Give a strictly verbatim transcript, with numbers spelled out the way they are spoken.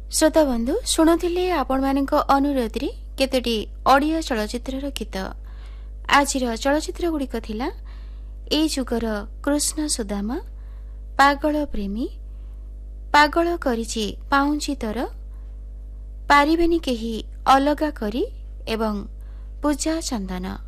श्रोता बंधु शुणुले आपण मानक अनुरोध रे केतोटी ऑडियो चलचित्र गीत। आज चलचित्र गुड़िक थिला ए जुगर कृष्ण सुदामा, पागल प्रेमी, पागल करिछि पाउंची तर, पारिबेनी केही अलगा करी एवं पूजा चंदन।